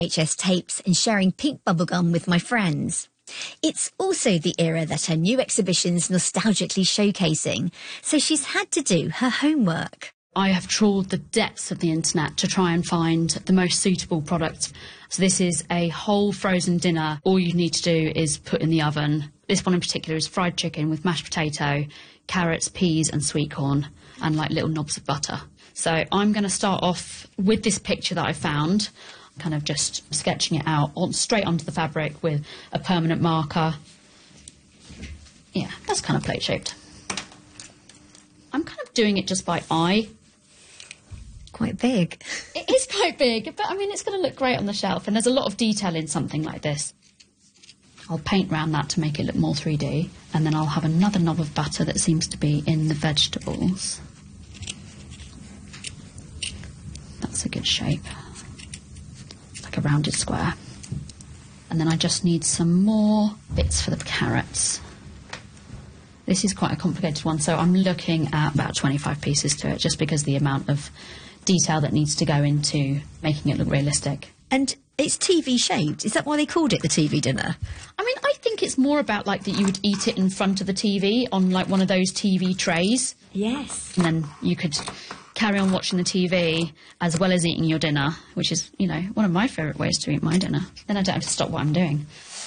VHS tapes and sharing pink bubblegum with my friends. It's also the era that her new exhibition's nostalgically showcasing, so she's had to do her homework. I have trawled the depths of the internet to try and find the most suitable product. So this is a whole frozen dinner. All you need to do is put in the oven. This one in particular is fried chicken with mashed potato, carrots, peas and sweet corn, and like little knobs of butter. So I'm going to start off with this picture that I found, kind of just sketching it out straight onto the fabric with a permanent marker. Yeah, that's kind of plate shaped. I'm kind of doing it just by eye. Quite big. It is quite big, but I mean, it's going to look great on the shelf, and there's a lot of detail in something like this. I'll paint around that to make it look more 3D, and then I'll have another knob of butter that seems to be in the vegetables. That's a good shape. It's like a rounded square. And then I just need some more bits for the carrots. This is quite a complicated one, so I'm looking at about 25 pieces to it, just because the amount of detail that needs to go into making it look realistic. And it's TV shaped. Is that why they called it the TV dinner? I mean, I think it's more about like that you would eat it in front of the TV on like one of those TV trays. Yes. And then you could carry on watching the TV as well as eating your dinner, which is, you know, one of my favourite ways to eat my dinner. Then I don't have to stop what I'm doing.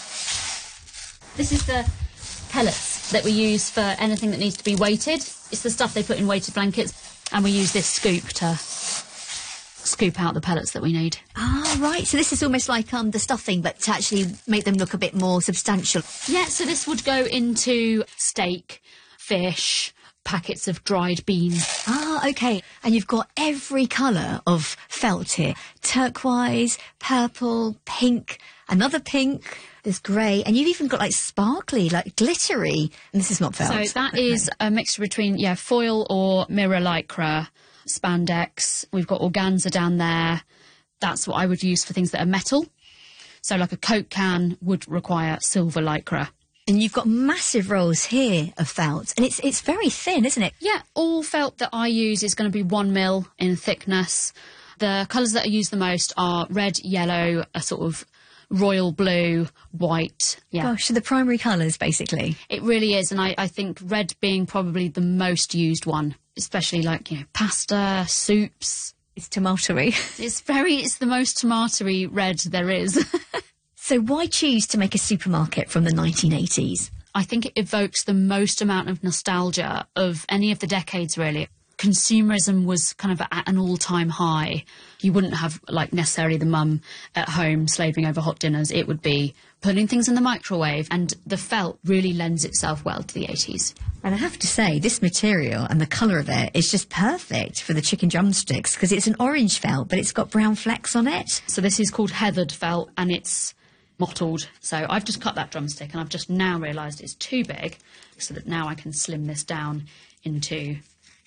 This is the pellets that we use for anything that needs to be weighted. It's the stuff they put in weighted blankets, and we use this scoop to scoop out the pellets that we need. Ah, right. So this is almost like the stuffing, but to actually make them look a bit more substantial. Yeah, so this would go into steak, fish, packets of dried beans. Ah, okay. And you've got every colour of felt here. Turquoise, purple, pink, another pink, there's grey, and you've even got like sparkly, like glittery. And this is not felt. So that is a mixture between, yeah, foil or mirror lycra, spandex. We've got organza down there. That's what I would use for things that are metal. So like a Coke can would require silver lycra. And you've got massive rolls here of felt, and it's very thin, isn't it? Yeah, all felt that I use is going to be 1 mil in thickness. The colours that I use the most are red, yellow, a sort of royal blue, white. Yeah. Gosh, so the primary colours, basically. It really is, and I think red being probably the most used one, especially like, you know, pasta, soups. It's tomatoey. It's the most tomatoey red there is. So why choose to make a supermarket from the 1980s? I think it evokes the most amount of nostalgia of any of the decades, really. Consumerism was kind of at an all-time high. You wouldn't have, like, necessarily the mum at home slaving over hot dinners. It would be putting things in the microwave, and the felt really lends itself well to the 80s. And I have to say, this material and the colour of it is just perfect for the chicken drumsticks, because it's an orange felt, but it's got brown flecks on it. So this is called heathered felt, and it's mottled. So I've just cut that drumstick, and I've just now realised it's too big, so that now I can slim this down into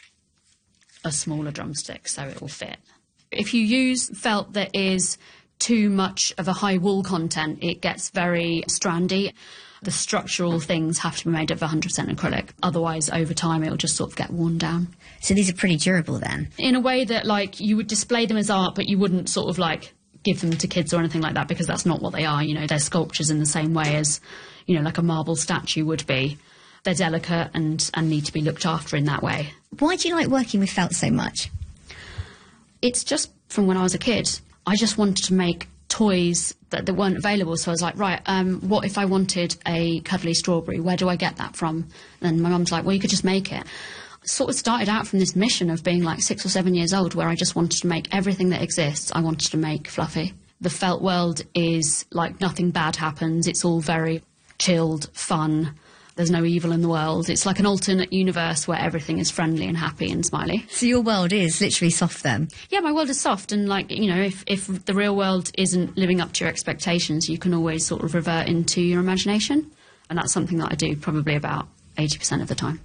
a smaller drumstick so it will fit. If you use felt that is too much of a high wool content, it gets very strandy. The structural things have to be made of 100% acrylic, otherwise over time it will just sort of get worn down. So these are pretty durable then? In a way that, like, you would display them as art, but you wouldn't sort of like give them to kids or anything like that, because that's not what they are. You know, they're sculptures in the same way as, you know, like a marble statue would be. They're delicate and need to be looked after in that way. Why do you like working with felt so much? It's just from when I was a kid. I just wanted to make toys that weren't available, so I was like, right, what if I wanted a cuddly strawberry? Where do I get that from? And my mum's like, well, you could just make it. Sort of started out from this mission of being like 6 or 7 years old, where I just wanted to make everything that exists, I wanted to make fluffy. The felt world is like nothing bad happens. It's all very chilled, fun. There's no evil in the world. It's like an alternate universe where everything is friendly and happy and smiley. So your world is literally soft then? Yeah, my world is soft, and, like, you know, if the real world isn't living up to your expectations, you can always sort of revert into your imagination. And that's something that I do probably about 80% of the time.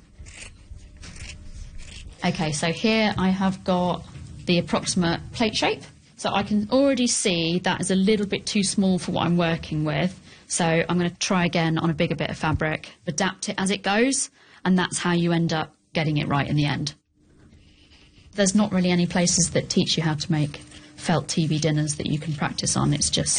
Okay, so here I have got the approximate plate shape. So I can already see that is a little bit too small for what I'm working with. So I'm going to try again on a bigger bit of fabric, adapt it as it goes, and that's how you end up getting it right in the end. There's not really any places that teach you how to make felt TV dinners that you can practice on. It's just